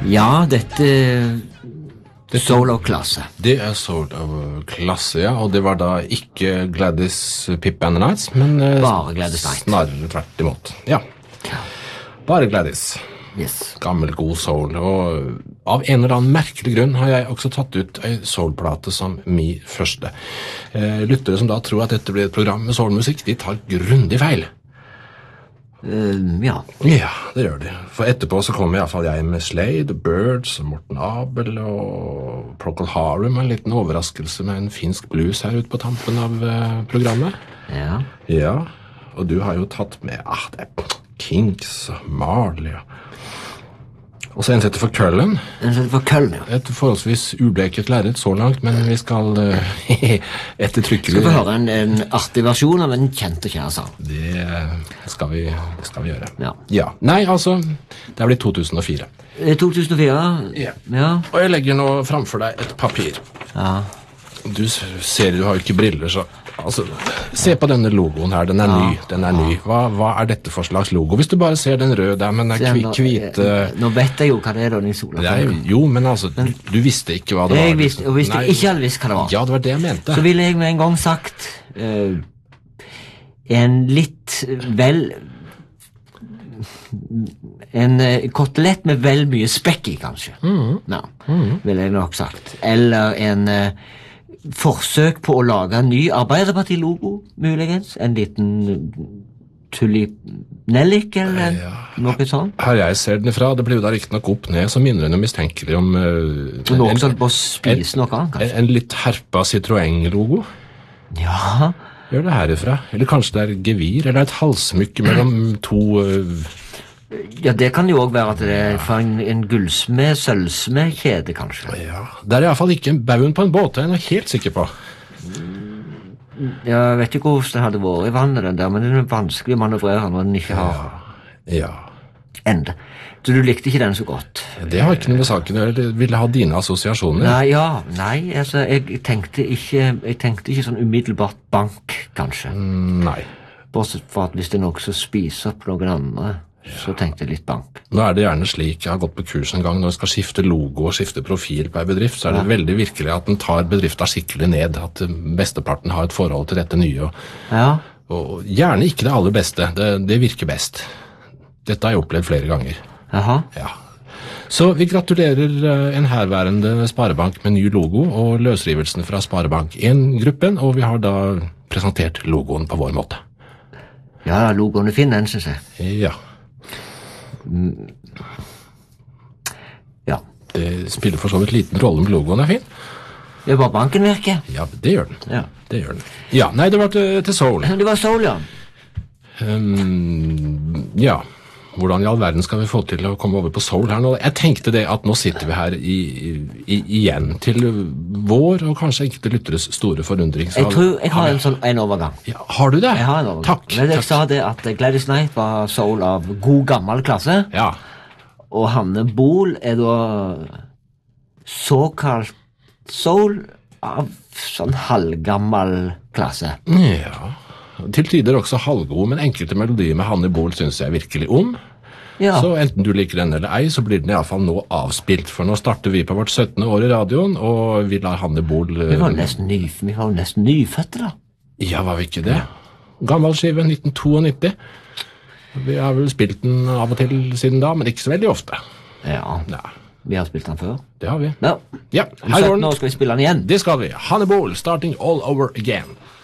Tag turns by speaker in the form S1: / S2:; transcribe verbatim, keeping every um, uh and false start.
S1: Ja, dette er Soul of klasse.
S2: Det er Soul of klasse, ja, og det var da ikke Gladys Pip and the Knights, men eh,
S1: Bare Gladys Knight.
S2: Snarere tvert imot. Ja, bare Gladys.
S1: Yes.
S2: Gammel, god soul, og av en eller annen merkelig grunn har jeg også tatt ut en soulplate som mi første. Eh, lyttere som da tror at dette blir et program med soulmusikk, de tar grundig feil.
S1: Uh, ja.
S2: Ja, det gjør de. For etterpå så kommer i hvert fall jeg med Slade, Birds, Morten Abel og Procol Harum, en liten overraskelse med en finsk blues her ute på tampen av uh, programmet.
S1: Ja.
S2: Ja, og du har jo tatt med, ah, det er Kinks og Marley og Og så en setter for Cullen.
S1: En setter for Cullen, ja.
S2: Et forholdsvis ubleket lerret så langt, men vi skal uh, ettertrykkelig...
S1: Skal vi høre en, en artig versjon av en kjent og kjær sang?
S2: Det skal vi, det skal vi gjøre.
S1: Ja.
S2: Ja. Nei, altså, det er blitt to tusen og fire.
S1: to tusen og fire?
S2: Ja.
S1: Ja.
S2: Og jeg legger nå framfor deg et papir.
S1: Ja.
S2: Du ser, du har jo ikke briller, så... Altså, se på denne logoen her, den er
S1: Ja.
S2: ny, den er ny. Hva, hva er dette for slags logo? Hvis du bare ser den røde der, men den
S1: Se,
S2: kvi-
S1: nå-
S2: hvite...
S1: Nå vet jeg jo hva det er da, den sola.
S2: Det er, jo, men altså, du, du visste ikke hva det var.
S1: Jeg visste, og hvis
S2: Nei.
S1: jeg ikke hadde visst hva det var,
S2: Ja, det var det jeg mente.
S1: så ville jeg med en gang sagt eh, en litt vel en eh, kotelett med vel mye spekk i, kanskje. Ja, ville jeg nok sagt. Eller en eh, forsøk på å lage en ny Arbeiderparti-logo, muligens. En liten tulip-nellik, eller
S2: Ja.
S1: noe sånt.
S2: Her jeg ser den ifra, det blir jo da riktignok opp ned, så minner den jo mistenkelig om uh,
S1: Noen som på å spise noe annet,
S2: en,
S1: kanskje.
S2: en litt herpa Citroën-logo.
S1: Ja,
S2: Gjør det herifra. Eller kanskje det er gevir, eller et halssmykke mellom to uh,
S1: ja, det kan jo også være at det er fra en, en gullsmed, sølvsmedkjede, kanskje.
S2: Ja, det er i hvert fall ikke en bauen på en båt, det er jeg nok helt sikker på.
S1: Jeg vet ikke hvordan det hadde vært i vannet, den der, men den er vanskelig å manøvrere når den ikke har
S2: Ja,
S1: ende. Så du likte ikke den så godt?
S2: det har ikke noe med saken å gjøre. Jeg ville ha dine assosiasjoner.
S1: Nei, ja, nei, altså, jeg tenkte ikke, jeg tenkte ikke sånn umiddelbart bank, kanskje.
S2: Mm, Nei.
S1: Bortsett fra at hvis det er noe som spiser opp noen andre, så tenkte jeg litt bank.
S2: Nå er det gjerne slik, jeg har gått på kurs en gang, når jeg skal skifte logo og skifte profil på en bedrift, så er det veldig virkelig at den tar bedriften skikkelig ned, at besteparten har et forhold til dette nye, og,
S1: Ja,
S2: og gjerne ikke det aller beste, det, det virker best. Dette har jeg opplevd flere ganger.
S1: jaha.
S2: Ja. Så vi gratulerer eh, en herværende Sparebank med ny logo og løsrivelsen fra Sparebank en-gruppen, og vi har da presentert logoen på vår måte.
S1: Ja, logoen er fin, den, synes jeg.
S2: Ja,
S1: Ja.
S2: det spiller for så vidt liten rolle om logoen er fin.
S1: Det var banken virker.
S2: Ja, det gjør den.
S1: Ja.
S2: Det gjør den. Ja, nei, det var til, til Soul.
S1: Det var Soul, ja.
S2: Um, ja, hvordan i all verden skal vi få til å komme over på Soul her nå? Jeg tenkte det at nå sitter vi her i, i, igjen til vår, og kanskje enkelte lytteres store forundring. Så
S1: Jeg tror jeg har en sånn en overgang.
S2: Ja, har du det?
S1: Jeg har en overgang.
S2: Takk.
S1: Men jeg
S2: takk.
S1: sa det at Gladys Knight var Soul av god gammel klasse,
S2: Ja,
S1: og Hanne Bol er da såkalt Soul av sånn halvgammel klasse.
S2: ja. Til tider også halvgod, men enkelte melodier med Hanne Bol synes jeg virkelig om.
S1: Ja,
S2: Så enten du liker den eller ei, så blir den i hvert fall nå avspilt. For nå starter vi på vårt syttende år i radioen, og vi lar Hanne Bol...
S1: vi var jo nesten, ny, vi var jo nesten nyfødte da.
S2: Ja, var vi ikke det? Gammel skive, nitten nittito. Vi har vel spilt den av og til siden da, men ikke så veldig ofte.
S1: Ja,
S2: Ja,
S1: vi har spilt den før.
S2: det har vi.
S1: Ja,
S2: Ja,
S1: om
S2: her går
S1: sytten
S2: den.
S1: år skal vi spille den igjen.
S2: Det skal vi. Hanne Bol, starting all over again.